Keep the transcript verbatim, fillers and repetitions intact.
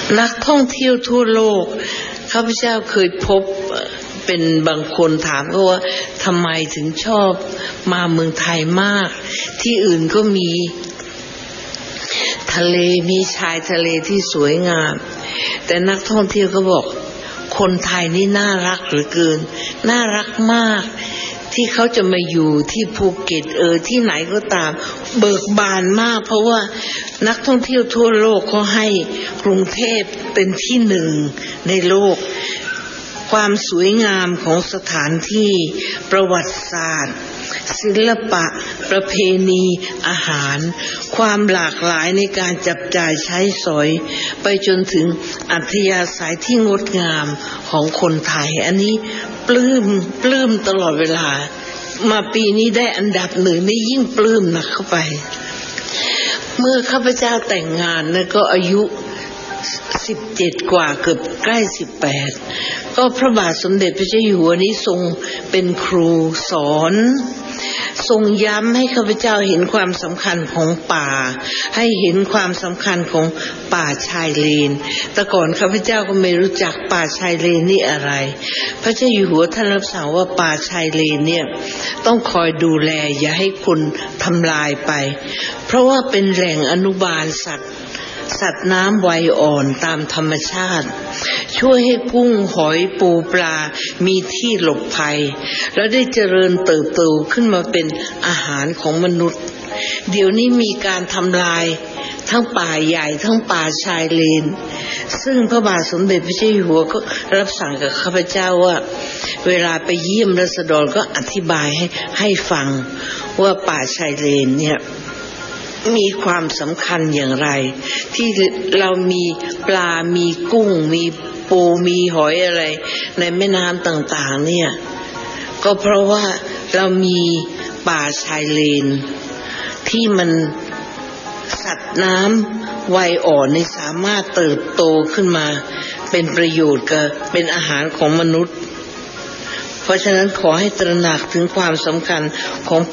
นักท่องเที่ยวทั่วโลกข้าพเจ้าเคยพบเป็นบางคนถามก็ว่าทำไมถึงชอบมาเมืองไทยมากที่อื่นก็มีทะเลมีชายทะเลที่สวยงามแต่นักท่องเที่ยวก็บอกคนไทยนี่น่ารักเหลือเกินน่ารักมากที่เขาจะมาอยู่ที่ภูเก็ตเออที่ไหนก็ตามเบิกบานมากเพราะว่านักท่องเที่ยวทั่วโลกเขาให้กรุงเทพเป็นที่หนึ่งในโลกความสวยงามของสถานที่ประวัติศาสตร์ศิลปะประเพณีอาหารความหลากหลายในการจับจ่ายใช้สอยไปจนถึงอัธยาศัยที่งดงามของคนไทยอันนี้ปลื้มปลื้มตลอดเวลามาปีนี้ได้อันดับหนึ่งนี่ยิ่งปลื้มหนักเข้าไปเมื่อข้าพเจ้าแต่งงานนะก็อายุสิบเจ็ดกว่าเกือบใกล้สิบแปดก็พระบาทสมเด็จพระเจ้าอยู่หัวนี้ทรงเป็นครูสอนทรงย้ำให้ข้าพเจ้าเห็นความสำคัญของป่าให้เห็นความสำคัญของป่าชายเลนแต่ก่อนข้าพเจ้าก็ไม่รู้จักป่าชายเลนนี่อะไรพระเจ้าอยู่หัวท่านรับสั่งว่าป่าชายเลนเนี่ยต้องคอยดูแลอย่าให้คนทำลายไปเพราะว่าเป็นแหล่งอนุบาลสัตว์สัตว์น้ำวัยอ่อนตามธรรมชาติช่วยให้กุ้งหอยปูปลามีที่หลบภัยและได้เจริญเติบโตขึ้นมาเป็นอาหารของมนุษย์เดี๋ยวนี้มีการทำลายทั้งป่าใหญ่ทั้งป่าชายเลนซึ่งพระบาทสมเด็จพระเจ้าอยู่หัวก็รับสั่งกับข้าพเจ้าว่าเวลาไปเยี่ยมราษฎรก็อธิบายให้ให้ฟังว่าป่าชายเลนเนี่ยมีความสำคัญอย่างไรที่เรามีปลามีกุ้งมีปูมีหอยอะไรในแม่น้ำต่างๆเนี่ยก็เพราะว่าเรามีป่าชายเลนที่มันสัตว์น้ำวัยอ่อนนี่สามารถเติบโตขึ้นมาเป็นประโยชน์กับเป็นอาหารของมนุษย์เพราะฉะนั้นขอให้ตระหนักถึงความสำคัญของ